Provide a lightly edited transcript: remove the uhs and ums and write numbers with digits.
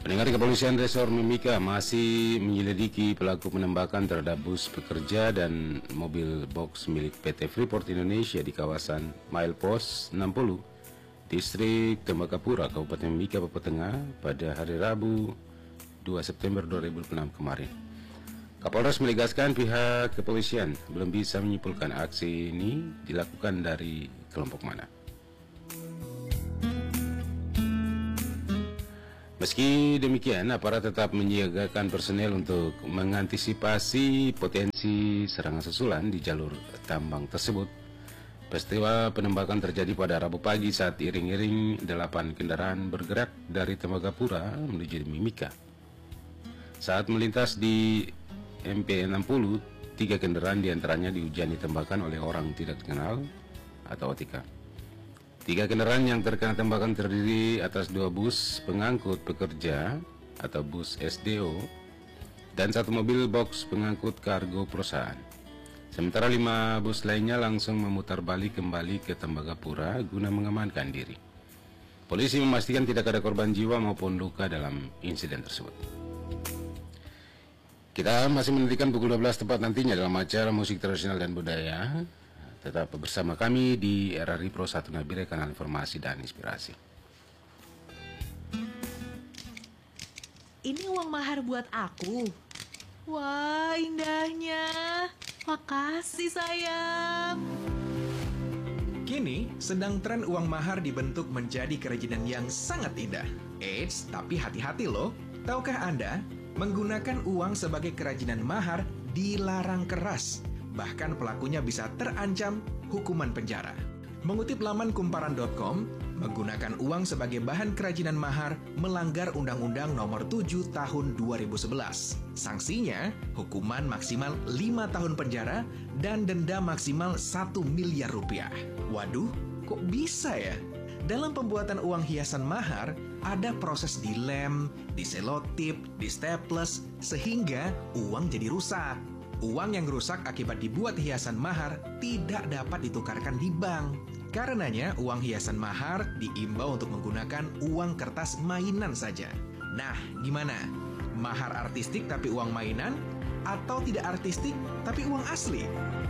Pendengar, kepolisian Resor Mimika masih menyelidiki pelaku penembakan terhadap bus pekerja dan mobil box milik PT Freeport Indonesia di kawasan Milepost 60, Distrik Tembagapura, Kabupaten Mimika, Papua Tengah pada hari Rabu 2 September 2006 kemarin. Kapolres menegaskan pihak kepolisian belum bisa menyimpulkan aksi ini dilakukan dari kelompok mana. Meski demikian, aparat tetap menyiagakan personel untuk mengantisipasi potensi serangan susulan di jalur tambang tersebut. Peristiwa penembakan terjadi pada Rabu pagi saat iring-iring 8 kendaraan bergerak dari Tembagapura menuju Mimika. Saat melintas di MP 60, 3 kendaraan diantaranya dihujani tembakan oleh orang tidak dikenal atau OTK. 3 kendaraan yang terkena tembakan terdiri atas 2 bus pengangkut pekerja atau bus SDO dan 1 mobil box pengangkut kargo perusahaan. Sementara 5 bus lainnya langsung memutar balik kembali ke Tembagapura guna mengamankan diri. Polisi memastikan tidak ada korban jiwa maupun luka dalam insiden tersebut. Kita masih menantikan pukul 12 tepat nantinya dalam acara musik tradisional dan budaya. Tetap bersama kami di RRI Pro 1 Nabire, kanal informasi dan inspirasi. Ini uang mahar buat aku. Wah, indahnya. Makasih, sayang. Kini, sedang tren uang mahar dibentuk menjadi kerajinan yang sangat indah. Eits, tapi hati-hati loh. Tahukah Anda, menggunakan uang sebagai kerajinan mahar dilarang keras. Bahkan pelakunya bisa terancam hukuman penjara. Mengutip laman kumparan.com, menggunakan uang sebagai bahan kerajinan mahar melanggar Undang-Undang Nomor 7 Tahun 2011. Sanksinya, hukuman maksimal 5 tahun penjara dan denda maksimal 1 miliar rupiah. Waduh, kok bisa ya? Dalam pembuatan uang hiasan mahar, ada proses dilem, diselotip, distaples, sehingga uang jadi rusak. Uang yang rusak akibat dibuat hiasan mahar tidak dapat ditukarkan di bank. Karenanya, uang hiasan mahar diimbau untuk menggunakan uang kertas mainan saja. Nah, gimana? Mahar artistik tapi uang mainan? Atau tidak artistik tapi uang asli?